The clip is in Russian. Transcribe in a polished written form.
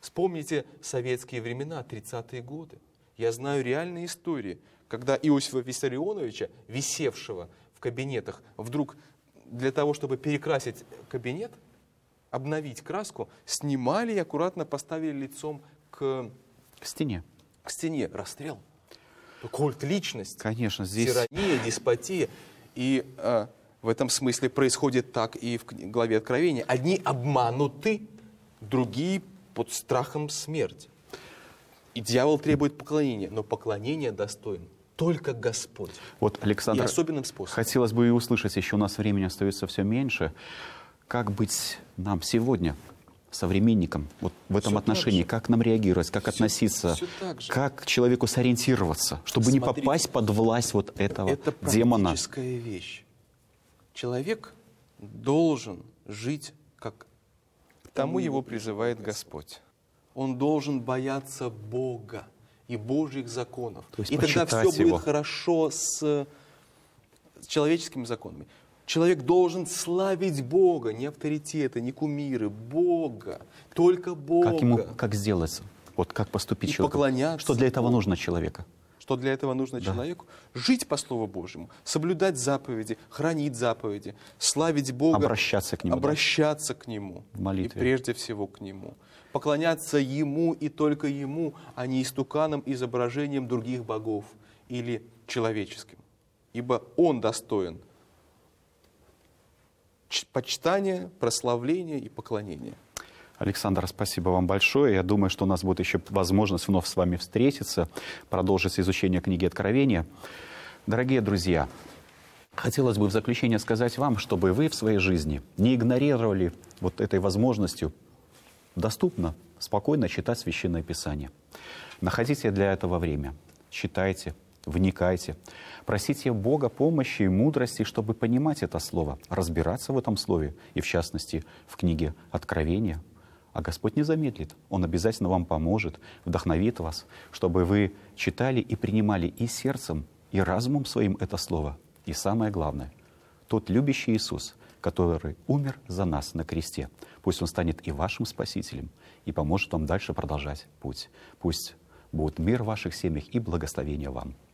Вспомните советские времена, 30-е годы. Я знаю реальные истории, когда Иосифа Виссарионовича, висевшего в кабинетах, вдруг для того, чтобы перекрасить кабинет, обновить краску, снимали и аккуратно поставили лицом к стене. К стене. Расстрел. Культ личности. Конечно, здесь... Тирания, деспотия. И в этом смысле происходит так и в главе Откровения. Одни обмануты, другие под страхом смерти. И дьявол требует поклонения, но поклонение достоин только Господь. Вот, Александр, и особенным способом. Хотелось бы и услышать, еще у нас времени остается все меньше, как быть нам сегодня, современникам, вот в этом отношении, как нам реагировать, как относиться, как к человеку сориентироваться, чтобы не попасть под власть вот этого демона. Это практическая вещь. Человек должен жить, как к тому его призывает Господь. Он должен бояться Бога и Божьих законов. И тогда все будет хорошо с человеческими законами. Человек должен славить Бога, не авторитеты, не кумиры, Бога, только Бога. Как сделать, вот как поступить человеку? Поклоняться. Что для этого нужно человеку? Что для этого нужно человеку? Жить по Слову Божьему, соблюдать заповеди, хранить заповеди, славить Бога. Обращаться к Нему. Обращаться к Нему. В молитве. И прежде всего к Нему. Поклоняться Ему и только Ему, а не истуканам, изображениям других богов или человеческим. Ибо Он достоин почитания, прославления и поклонения. Александр, спасибо вам большое. Я думаю, что у нас будет еще возможность вновь с вами встретиться, продолжить изучение книги Откровения. Дорогие друзья, хотелось бы в заключение сказать вам, чтобы вы в своей жизни не игнорировали вот этой возможностью доступно, спокойно читать Священное Писание. Находите для этого время, читайте, вникайте, просите Бога помощи и мудрости, чтобы понимать это Слово, разбираться в этом Слове, и в частности в книге Откровения. А Господь не замедлит, Он обязательно вам поможет, вдохновит вас, чтобы вы читали и принимали и сердцем, и разумом своим это Слово. И самое главное, тот любящий Иисус, который умер за нас на кресте, пусть Он станет и вашим Спасителем, и поможет вам дальше продолжать путь. Пусть будет мир в ваших семьях и благословение вам.